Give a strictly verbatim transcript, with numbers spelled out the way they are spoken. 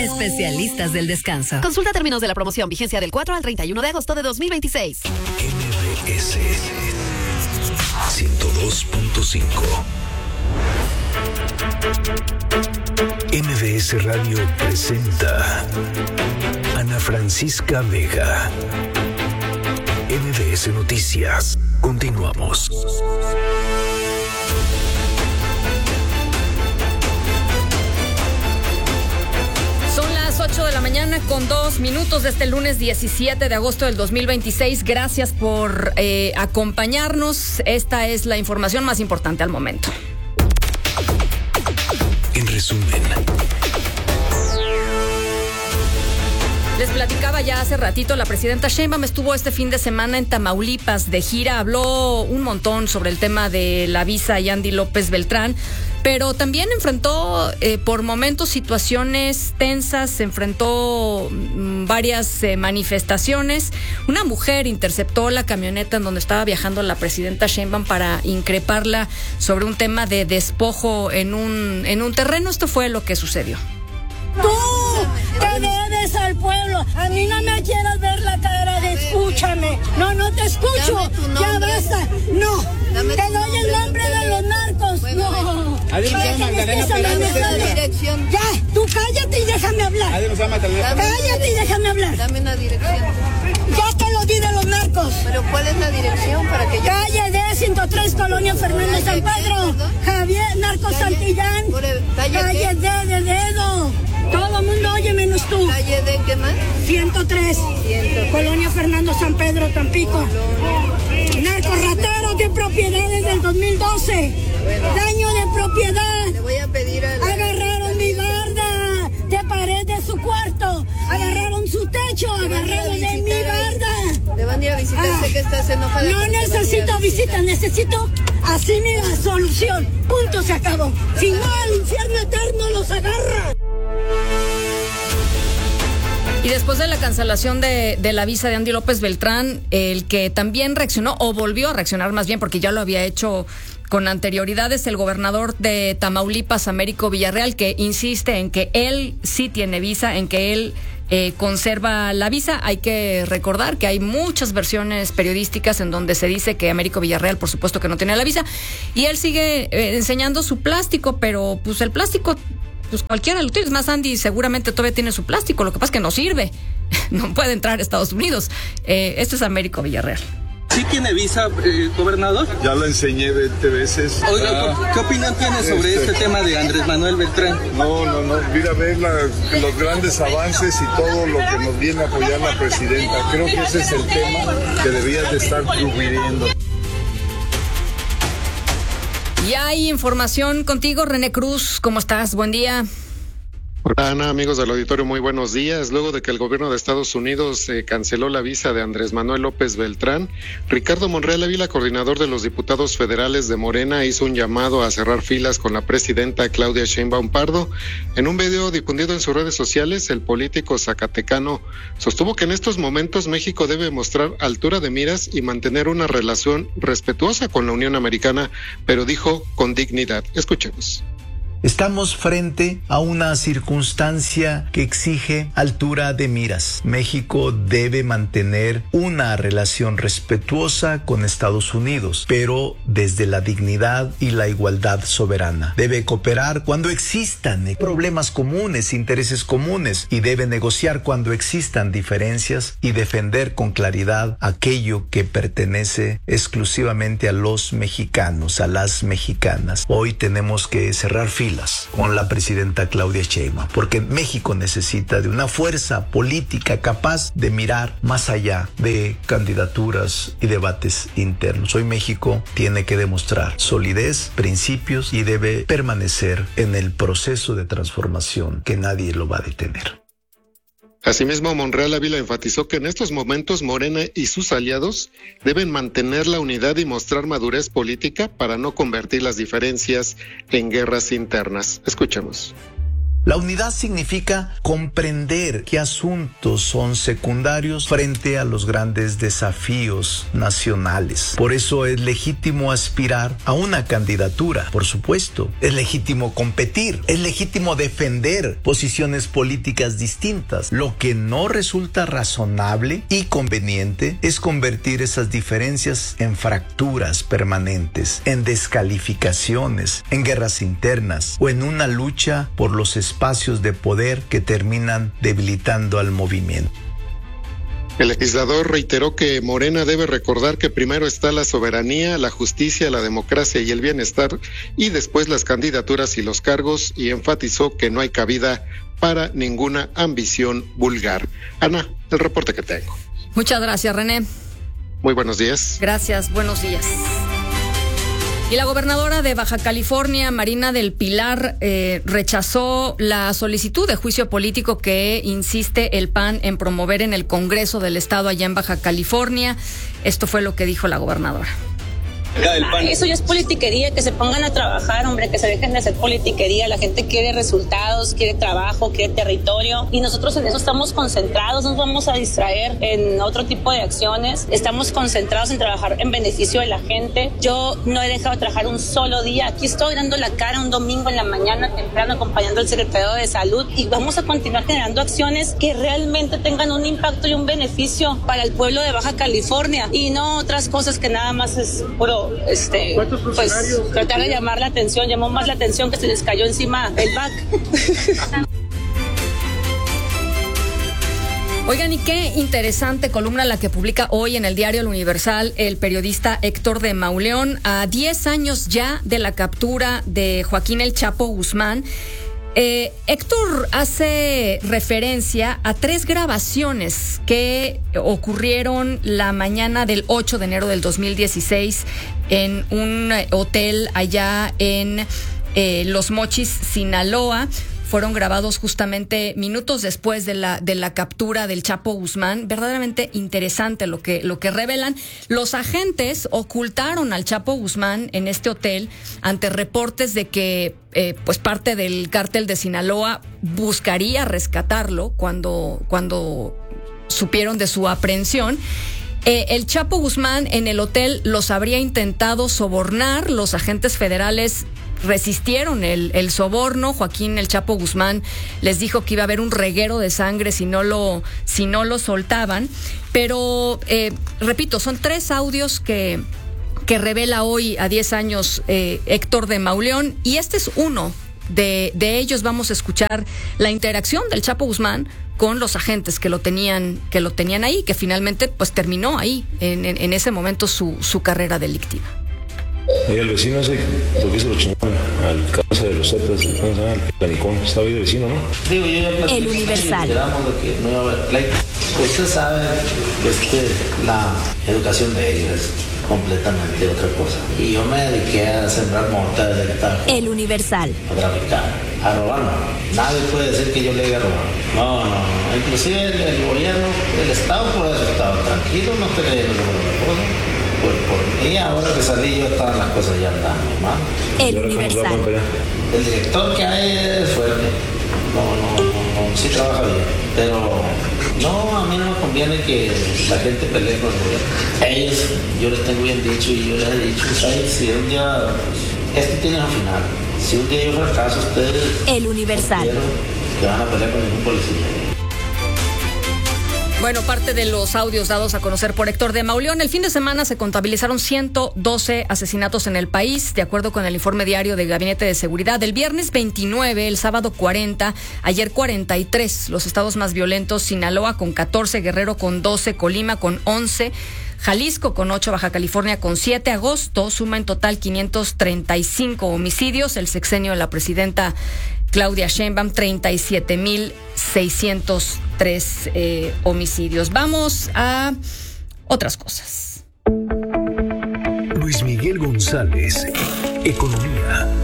especialistas del descanso. Consulta términos de la promoción, vigencia del cuatro al treinta y uno de agosto de dos mil veintiséis. M B S ciento dos punto cinco. M B S Radio presenta Ana Francisca Vega. M B S Noticias. Continuamos. Son las ocho de la mañana con dos minutos de este lunes diecisiete de agosto del dos mil veintiséis. Gracias por eh, acompañarnos. Esta es la información más importante al momento. En resumen, les platicaba ya hace ratito, la presidenta Sheinbaum estuvo este fin de semana en Tamaulipas de gira, habló un montón sobre el tema de la visa y Andy López Beltrán, pero también enfrentó eh, por momentos situaciones tensas, se enfrentó mmm, varias eh, manifestaciones. Una mujer interceptó la camioneta en donde estaba viajando la presidenta Sheinbaum para increparla sobre un tema de despojo en un, en un terreno. Esto fue lo que sucedió. ¡Tú! ¡Te debes al pueblo! A mí no me quieras ver la cara de escúchame. No, no te escucho. Ya basta. No. Dame te doy el nombre de los narcos. Bueno, no. Dirección. Ya, tú cállate y déjame hablar. Cállate y déjame hablar. Dame una dirección. Ya te lo di de los narcos. Pero ¿cuál es la dirección para que yo... Calle D ciento tres, Colonia Fernando San Pedro. Javier Narcos Santillán. Calle D de dedo. Todo el mundo oye menos tú. ¿Calle de qué más? ciento tres. Colonia Fernando San Pedro, Tampico. Narcos rateros de propiedades del dos mil doce. Bueno. Daño de propiedad. Le voy a pedir a la... Agarraron mi barda de pared de su cuarto. Agarraron su techo. Agarraron de mi barda. Le van a ir a visitar. Ah, sé que estás enojada. No necesito visita, necesito así mi solución. Punto, se acabó. Si no, al infierno eterno los agarra. Y después de la cancelación de, de la visa de Andy López Beltrán, el que también reaccionó, o volvió a reaccionar más bien, porque ya lo había hecho con anterioridad, es el gobernador de Tamaulipas, Américo Villarreal, que insiste en que él sí tiene visa, en que él eh, conserva la visa. Hay que recordar que hay muchas versiones periodísticas en donde se dice que Américo Villarreal, por supuesto que no tiene la visa, y él sigue eh, enseñando su plástico, pero pues el plástico... Pues cualquiera lo tiene. Es más, Andy seguramente todavía tiene su plástico. Lo que pasa es que no sirve. No puede entrar a Estados Unidos. Eh, esto es Américo Villarreal. ¿Sí tiene visa, eh, gobernador? Ya la enseñé veinte veces. Oiga, ¿qué opinión tiene sobre este, este tema de Andrés Manuel Beltrán? No, no, no. Mira, ver la, los grandes avances y todo lo que nos viene a apoyar la presidenta. Creo que ese es el tema que debías de estar cubriendo. Y hay información contigo, René Cruz. ¿Cómo estás? Buen día. Hola, Ana, amigos del auditorio, muy buenos días. Luego de que el gobierno de Estados Unidos eh, canceló la visa de Andrés Manuel López Beltrán, Ricardo Monreal Ávila, coordinador de los diputados federales de Morena, hizo un llamado a cerrar filas con la presidenta Claudia Sheinbaum Pardo. En un video difundido en sus redes sociales, el político zacatecano sostuvo que en estos momentos México debe mostrar altura de miras y mantener una relación respetuosa con la Unión Americana, pero dijo con dignidad. Escuchemos. Estamos frente a una circunstancia que exige altura de miras. México debe mantener una relación respetuosa con Estados Unidos, pero desde la dignidad y la igualdad soberana. Debe cooperar cuando existan problemas comunes, intereses comunes, y debe negociar cuando existan diferencias y defender con claridad aquello que pertenece exclusivamente a los mexicanos, a las mexicanas. Hoy tenemos que cerrar filas con la presidenta Claudia Sheinbaum, porque México necesita de una fuerza política capaz de mirar más allá de candidaturas y debates internos. Hoy México tiene que demostrar solidez, principios, y debe permanecer en el proceso de transformación que nadie lo va a detener. Asimismo, Monreal Ávila enfatizó que en estos momentos Morena y sus aliados deben mantener la unidad y mostrar madurez política para no convertir las diferencias en guerras internas. Escuchemos. La unidad significa comprender qué asuntos son secundarios frente a los grandes desafíos nacionales. Por eso es legítimo aspirar a una candidatura, por supuesto. Es legítimo competir, es legítimo defender posiciones políticas distintas. Lo que no resulta razonable y conveniente es convertir esas diferencias en fracturas permanentes, en descalificaciones, en guerras internas o en una lucha por los espacios de poder que terminan debilitando al movimiento. El legislador reiteró que Morena debe recordar que primero está la soberanía, la justicia, la democracia y el bienestar, y después las candidaturas y los cargos, y enfatizó que no hay cabida para ninguna ambición vulgar. Ana, el reporte que tengo. Muchas gracias, René. Muy buenos días. Gracias, buenos días. Y la gobernadora de Baja California, Marina del Pilar, eh, rechazó la solicitud de juicio político que insiste el P A N en promover en el Congreso del Estado allá en Baja California. Esto fue lo que dijo la gobernadora. Eso ya es politiquería, que se pongan a trabajar, hombre, que se dejen de hacer politiquería. La gente quiere resultados, quiere trabajo, quiere territorio, y nosotros en eso estamos concentrados. Nos vamos a distraer en otro tipo de acciones. Estamos concentrados en trabajar en beneficio de la gente. Yo no he dejado de trabajar un solo día. Aquí estoy dando la cara un domingo en la mañana temprano acompañando al secretario de Salud, y vamos a continuar generando acciones que realmente tengan un impacto y un beneficio para el pueblo de Baja California, y no otras cosas que nada más es puro Este, pues tratar de llamar la atención. Llamó más la atención que se les cayó encima el B A C. Oigan, y qué interesante columna la que publica hoy en el diario El Universal el periodista Héctor de Mauleón. A diez años ya de la captura de Joaquín El Chapo Guzmán, Eh, Héctor hace referencia a tres grabaciones que ocurrieron la mañana del ocho de enero del dos mil dieciséis en un hotel allá en eh, Los Mochis, Sinaloa. Fueron grabados justamente minutos después de la de la captura del Chapo Guzmán. Verdaderamente interesante lo que lo que revelan. Los agentes ocultaron al Chapo Guzmán en este hotel ante reportes de que eh, pues parte del cártel de Sinaloa buscaría rescatarlo cuando cuando supieron de su aprehensión. Eh, el Chapo Guzmán en el hotel los habría intentado sobornar. Los agentes federales resistieron el, el soborno. Joaquín El Chapo Guzmán les dijo que iba a haber un reguero de sangre si no lo, si no lo soltaban. Pero, eh, repito, son tres audios que, que revela hoy a diez años eh, Héctor de Mauleón, y este es uno de, de ellos. Vamos a escuchar la interacción del Chapo Guzmán con los agentes que lo tenían, que lo tenían ahí, que finalmente pues terminó ahí, en, en, en ese momento, su, su carrera delictiva. Y el vecino ese, porque se lo chingaron al cabeza de los Zetas, ¿cómo se llama? Al Planicón, estaba ahí de vecino, ¿no? Digo, yo ya El Universal. De que no iba a haber pleito. Usted sabe que la educación de ellos es completamente otra cosa. Y yo me dediqué a sembrar mota desde el Tajo. El Universal. A traficar, a robar, no. Nadie puede decir que yo le haya robado. No, no, no. Inclusive el, el gobierno, el Estado por eso estaba tranquilo, no te le dieron cosas. Pues por mí, ahora que salí yo, estaban las cosas ya andando, ¿no? El Universal. El director que hay es fuerte. No, no, no, no, sí trabaja bien. Pero no, a mí no me conviene que la gente pelee con el gobierno. Ellos, yo les tengo bien dicho y yo les he dicho, ¿sabes? Si un día, esto tiene un final. Si un día yo fracaso, ustedes... El Universal. Que van a pelear con ningún policía. Bueno, parte de los audios dados a conocer por Héctor de Mauleón. El fin de semana se contabilizaron ciento doce asesinatos en el país, de acuerdo con el informe diario del Gabinete de Seguridad. El viernes veintinueve, el sábado cuarenta, ayer cuarenta y tres. Los estados más violentos: Sinaloa con catorce, Guerrero con doce, Colima con once, Jalisco con ocho, Baja California con siete. Agosto suma en total quinientos treinta y cinco homicidios. El sexenio de la presidenta Claudia Sheinbaum, treinta y siete mil seiscientos tres eh, homicidios. Vamos a otras cosas. Luis Miguel González, Economía.